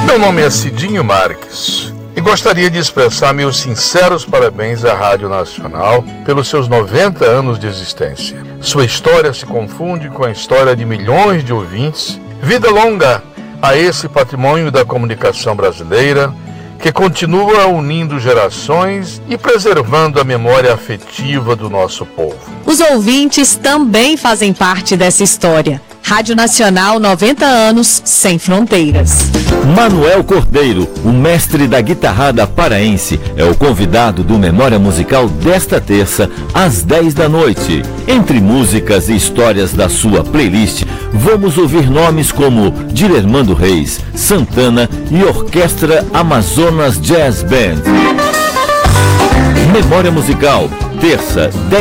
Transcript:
Meu nome é Cidinho Marques e gostaria de expressar meus sinceros parabéns à Rádio Nacional pelos seus 90 anos de existência. Sua história se confunde com a história de milhões de ouvintes. Vida longa a esse patrimônio da comunicação brasileira que continua unindo gerações e preservando a memória afetiva do nosso povo. Os ouvintes também fazem parte dessa história. Rádio Nacional, 90 anos, sem fronteiras. Manuel Cordeiro, o mestre da guitarrada paraense, é o convidado do Memória Musical desta terça, às 10 da noite. Entre músicas e histórias da sua playlist, vamos ouvir nomes como Dirermando Reis, Santana e Orquestra Amazonas Jazz Band. Memória Musical, terça, 10